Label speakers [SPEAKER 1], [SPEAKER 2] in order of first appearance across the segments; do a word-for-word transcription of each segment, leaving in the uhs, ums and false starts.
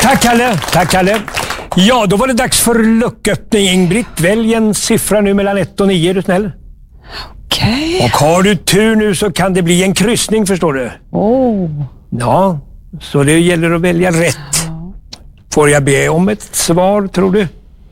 [SPEAKER 1] Tack Kalle, tack Kalle. Ja, då var det dags för lucköppning. Ingbritt, välj en siffra nu mellan ett och nio, är du snäll?
[SPEAKER 2] Okej. Okay.
[SPEAKER 1] Och har du tur nu så kan det bli en kryssning, förstår du.
[SPEAKER 2] Oh.
[SPEAKER 1] Ja, så det gäller att välja rätt. Får jag be om ett svar, tror du?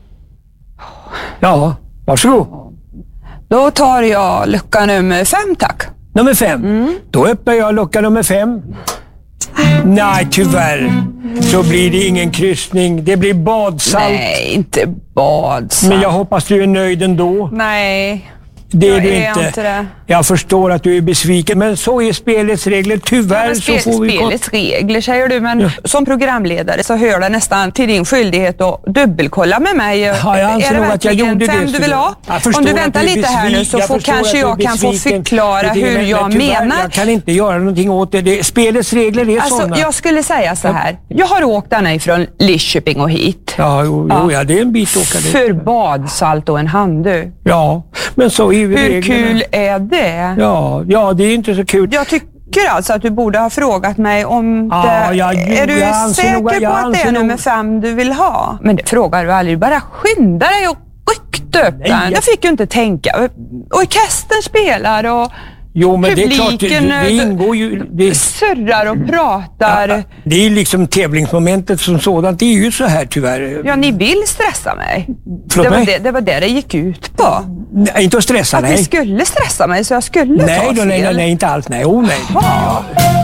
[SPEAKER 1] Ja, varsågod.
[SPEAKER 2] Då tar jag lucka nummer fem, tack.
[SPEAKER 1] Nummer fem. Mm. Då öppnar jag lucka nummer fem. Nej, tyvärr. Så blir det ingen kryssning. Det blir badsalt.
[SPEAKER 2] Nej, inte badsalt.
[SPEAKER 1] Men jag hoppas du är nöjd ändå.
[SPEAKER 2] Nej,
[SPEAKER 1] det är
[SPEAKER 2] jag
[SPEAKER 1] du
[SPEAKER 2] är
[SPEAKER 1] inte.
[SPEAKER 2] inte det.
[SPEAKER 1] Jag förstår att du är besviken, men så är spelets regler. Tyvärr ja,
[SPEAKER 2] spel,
[SPEAKER 1] så får vi...
[SPEAKER 2] Spelets regler, säger du, men ja. Som programledare så hör det nästan till din skyldighet att dubbelkolla med mig.
[SPEAKER 1] Ja, jag anser
[SPEAKER 2] är det
[SPEAKER 1] nog att jag gjorde
[SPEAKER 2] fem
[SPEAKER 1] det.
[SPEAKER 2] du vill ha? Om du väntar
[SPEAKER 1] du
[SPEAKER 2] lite här nu så
[SPEAKER 1] jag
[SPEAKER 2] får kanske jag kan få förklara
[SPEAKER 1] det,
[SPEAKER 2] hur
[SPEAKER 1] men,
[SPEAKER 2] jag
[SPEAKER 1] men tyvärr,
[SPEAKER 2] menar.
[SPEAKER 1] Jag kan inte göra någonting åt det. det spelets regler är
[SPEAKER 2] alltså,
[SPEAKER 1] sådana.
[SPEAKER 2] Jag skulle säga så här. Jag har åkt denna ifrån Lidköping och hit.
[SPEAKER 1] Ja, jo, ja. Jo, ja, det är en bit åka dit.
[SPEAKER 2] För badsalt och en handduk.
[SPEAKER 1] Ja, men så är vi
[SPEAKER 2] Hur
[SPEAKER 1] reglerna.
[SPEAKER 2] Kul är det?
[SPEAKER 1] Ja, ja, det är inte så kul.
[SPEAKER 2] Jag tycker alltså att du borde ha frågat mig om
[SPEAKER 1] ja,
[SPEAKER 2] det...
[SPEAKER 1] Ja, jo,
[SPEAKER 2] är du säker
[SPEAKER 1] nog,
[SPEAKER 2] på att det är nummer nog... fem du vill ha? Men det frågar du aldrig. Bara skynda dig och ryckte upp den. Jag... jag fick ju inte tänka. Orkestern spelar och...
[SPEAKER 1] Jo, men
[SPEAKER 2] publiken
[SPEAKER 1] det är klart, det, det ingår ju... Det...
[SPEAKER 2] surrar och pratar.
[SPEAKER 1] Ja, det är ju liksom tävlingsmomentet som sådant. Det är ju så här tyvärr.
[SPEAKER 2] Ja, ni vill stressa mig.
[SPEAKER 1] Förlåt
[SPEAKER 2] det, var
[SPEAKER 1] mig?
[SPEAKER 2] det, det var det det gick ut på.
[SPEAKER 1] Nej, inte att stressa,
[SPEAKER 2] att
[SPEAKER 1] nej.
[SPEAKER 2] Att ni skulle stressa mig så jag skulle
[SPEAKER 1] nej,
[SPEAKER 2] ta
[SPEAKER 1] då,
[SPEAKER 2] fel.
[SPEAKER 1] Nej, nej, nej, inte alls. Nej, oh, nej. Ja.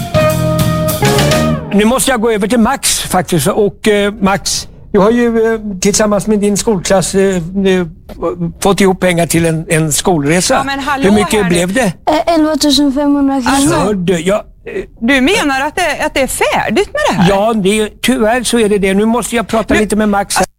[SPEAKER 1] Nu måste jag gå över till Max faktiskt. Och eh, Max, du har ju eh, tillsammans med din skolklass eh, fått ihop pengar till en, en skolresa.
[SPEAKER 2] Ja, men hallå,
[SPEAKER 1] hur mycket blev det?
[SPEAKER 3] elva tusen femhundra kronor.
[SPEAKER 1] Alltså, du, jag, eh,
[SPEAKER 2] du menar att det, att det är färdigt med det här?
[SPEAKER 1] Ja, det, tyvärr så är det det. Nu måste jag prata
[SPEAKER 2] nu,
[SPEAKER 1] lite med Max.